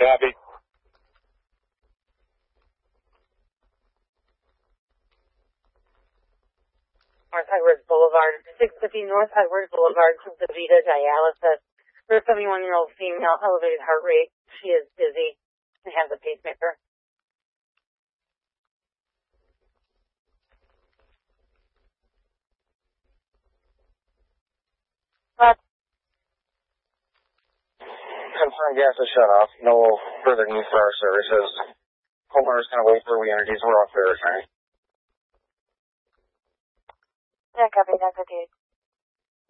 Copy. North Edwards Boulevard, 650 North Edwards Boulevard, DaVita dialysis. For a 71-year-old female, elevated heart rate. She is dizzy and has a pacemaker. Confirmed gas is shut off. No further need for our services. Homeowner's going to wait for re-energies. We're off their return. Yeah, copy, that's okay.